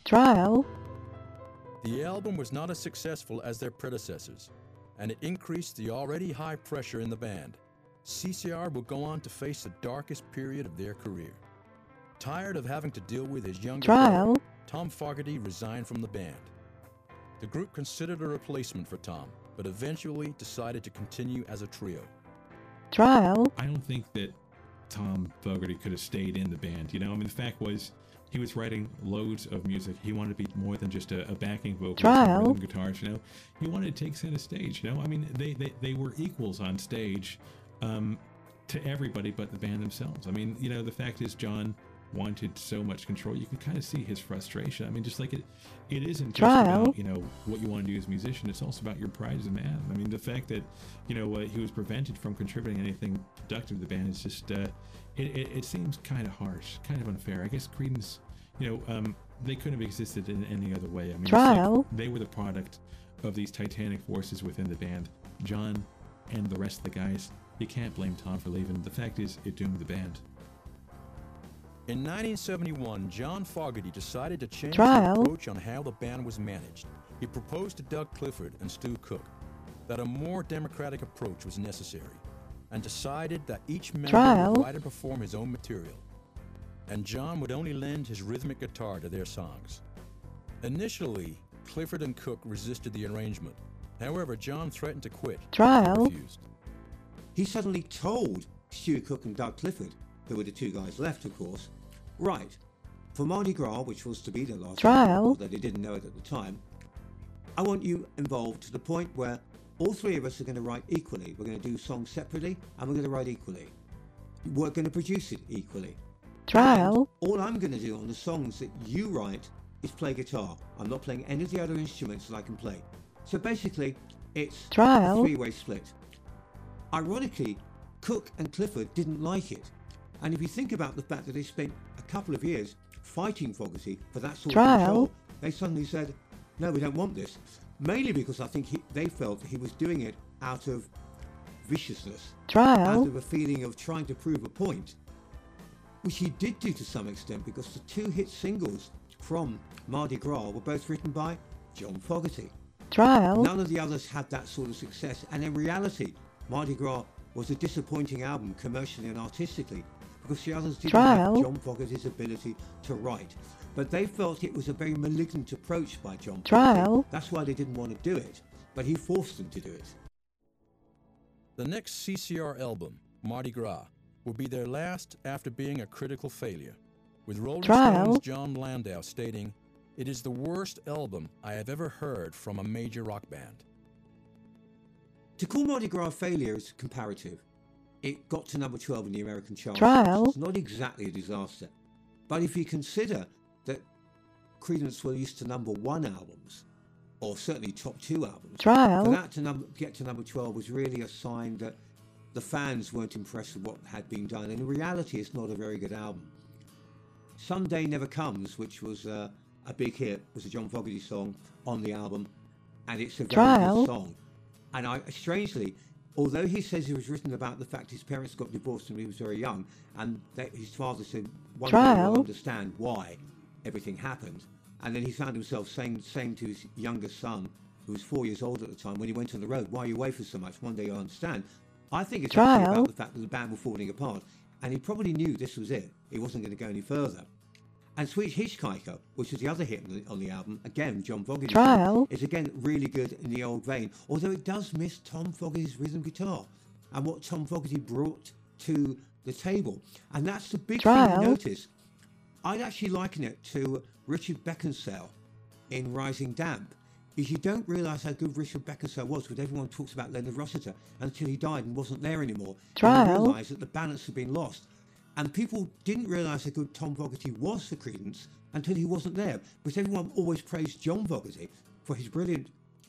Trial. The album was not as successful as their predecessors, and it increased the already high pressure in the band. CCR will go on to face the darkest period of their career. Tired of having to deal with his younger Trial. brother, Tom Fogerty resigned from the band. The group considered a replacement for Tom, but eventually decided to continue as a trio. Trial. I don't think that Tom Fogerty could have stayed in the band. You know, I mean, the fact was he was writing loads of music. He wanted to be more than just a backing vocalist Trial. and rhythm guitars, you know. He wanted to take center stage, you know. I mean, they were equals on stage to everybody but the band themselves. I mean, you know, the fact is John wanted so much control. You can kind of see his frustration. I mean, just like it isn't just Trial. about, you know, what you want to do as a musician. It's also about your pride as a man. I mean, the fact that, you know, he was prevented from contributing anything productive to the band is just, it seems kind of harsh, kind of unfair. I guess Creedence, you know, they couldn't have existed in any other way. I mean, it's Trial. like they were the product of these titanic forces within the band. John and the rest of the guys, you can't blame Tom for leaving. The fact is, it doomed the band. In 1971, John Fogerty decided to change Trial. the approach on how the band was managed. He proposed to Doug Clifford and Stu Cook that a more democratic approach was necessary, and decided that each member Trial. would write and perform his own material, and John would only lend his rhythmic guitar to their songs. Initially, Clifford and Cook resisted the arrangement. However, John threatened to quit. Trial. They refused. He suddenly told Stu Cook and Doug Clifford, who were the two guys left, of course, right, for Mardi Gras, which was to be their last Trial. although they didn't know it at the time, I want you involved to the point where all three of us are going to write equally. We're going to do songs separately, and we're going to write equally. We're going to produce it equally. Trial. And all I'm going to do on the songs that you write is play guitar. I'm not playing any of the other instruments that I can play. So basically, it's a Trial. three-way split. Ironically, Cook and Clifford didn't like it. And if you think about the fact that they spent a couple of years fighting Fogerty for that sort Trial. of control, they suddenly said, no, we don't want this. Mainly because I think they felt that he was doing it out of viciousness, Trial. out of a feeling of trying to prove a point, which he did do to some extent, because the two hit singles from Mardi Gras were both written by John Fogerty. Trial. None of the others had that sort of success, and in reality, Mardi Gras was a disappointing album commercially and artistically, because the others didn't Trial. have John Fogerty's ability to write. But they felt it was a very malignant approach by John Trial. Fogerty. That's why they didn't want to do it, but he forced them to do it. The next CCR album, Mardi Gras, will be their last after being a critical failure, with Rolling Trial. Stones' John Landau stating, "It is the worst album I have ever heard from a major rock band." To call Mardi Gras a failure is comparative. It got to number 12 in the American charts. Trial. It's not exactly a disaster. But if you consider that Creedence were used to number 1 albums, or certainly top 2 albums, Trial. for that to get to number 12 was really a sign that the fans weren't impressed with what had been done. And in reality, it's not a very good album. Someday Never Comes, which was a big hit, was a John Fogerty song on the album, and it's a very Trial. good song. And strangely, although he says it was written about the fact his parents got divorced when he was very young, and that his father said one day Trial. he'll understand why everything happened, and then he found himself saying to his younger son, who was 4 years old at the time, when he went on the road, "Why are you away for so much? One day you'll understand." I think it's actually Trial. about the fact that the band were falling apart, and he probably knew this was it. He wasn't going to go any further. And Sweet Hitchhiker, which was the other hit on the album, again, John Fogerty, Trial. is again really good in the old vein, although it does miss Tom Fogerty's rhythm guitar and what Tom Fogerty brought to the table. And that's the big thing Trial. to notice. I'd actually liken it to Richard Beckinsale in Rising Damp. Is you don't realise how good Richard Beckinsale was, because everyone talks about Leonard Rossiter until he died and wasn't there anymore. Trial. And you realise that the balance had been lost. And people didn't realise how good Tom Fogerty was for Creedence until he wasn't there, because everyone always praised John Fogerty for his brilliant